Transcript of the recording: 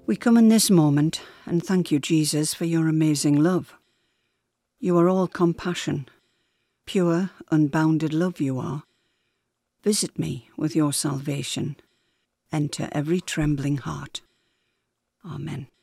We come in this moment and thank you, Jesus, for your amazing love. You are all compassion. Pure, unbounded love you are. Visit me with your salvation. Enter every trembling heart. Amen.